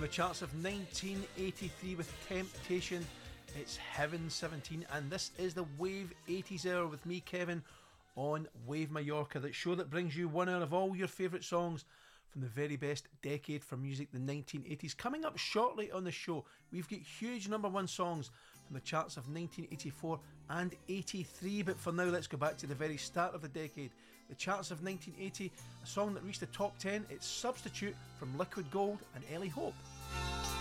the charts of 1983 with Temptation, it's Heaven 17, and this is the Wave 80s Hour with me, Kevin, on Wave Mallorca, that show that brings you 1 hour of all your favourite songs from the very best decade for music, the 1980s. Coming up shortly on the show, we've got huge number one songs from the charts of 1984 and 83, but for now let's go back to the very start of the decade. The charts of 1980, a song that reached the top 10, it's Substitute from Liquid Gold and Ellie Hope.